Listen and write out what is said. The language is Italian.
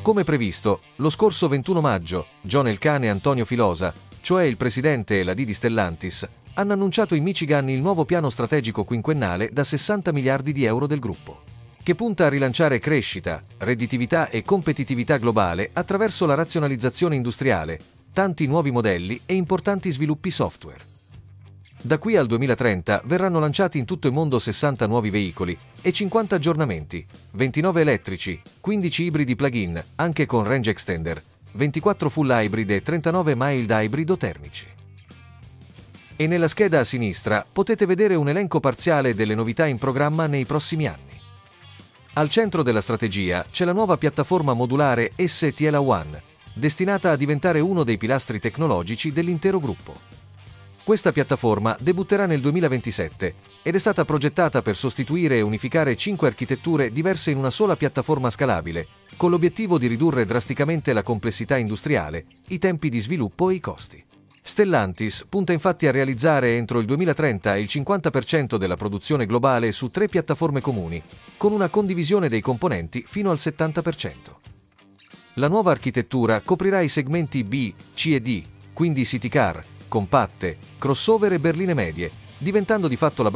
Come previsto, lo scorso 21 maggio, John Elkann e Antonio Filosa, cioè il presidente e la D di Stellantis, hanno annunciato in Michigan il nuovo piano strategico quinquennale da 60 miliardi di euro del gruppo, che punta a rilanciare crescita, redditività e competitività globale attraverso la razionalizzazione industriale, tanti nuovi modelli e importanti sviluppi software. Da qui al 2030 verranno lanciati in tutto il mondo 60 nuovi veicoli e 50 aggiornamenti, 29 elettrici, 15 ibridi plug-in, anche con range extender, 24 full hybrid e 39 mild hybrid o termici. E nella scheda a sinistra potete vedere un elenco parziale delle novità in programma nei prossimi anni. Al centro della strategia c'è la nuova piattaforma modulare STLA One, destinata a diventare uno dei pilastri tecnologici dell'intero gruppo. Questa piattaforma debutterà nel 2027 ed è stata progettata per sostituire e unificare 5 architetture diverse in una sola piattaforma scalabile, con l'obiettivo di ridurre drasticamente la complessità industriale, i tempi di sviluppo e i costi. Stellantis punta infatti a realizzare entro il 2030 il 50% della produzione globale su 3 piattaforme comuni, con una condivisione dei componenti fino al 70%. La nuova architettura coprirà i segmenti B, C e D, quindi city car, compatte, crossover e berline medie, diventando di fatto la